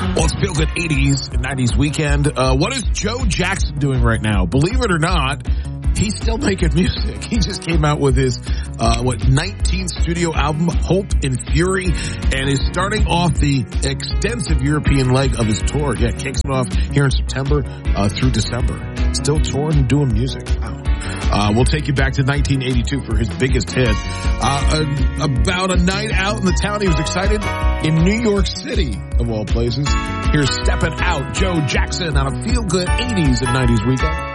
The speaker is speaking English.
Well, it's Feel Good 80s and 90s weekend. What is Joe Jackson doing right now? Believe it or not, he's still making music. He just came out with his, 19th studio album, Hope and Fury, and is starting off the extensive European leg of his tour. Yeah, kicks it off here in September, through December. Still touring and doing music. Wow. We'll take you back to 1982 for his biggest hit. About a night out in the town, he was excited in New York City, of all places. Here's Steppin' Out, Joe Jackson on a Feel Good 80s and 90s weekend.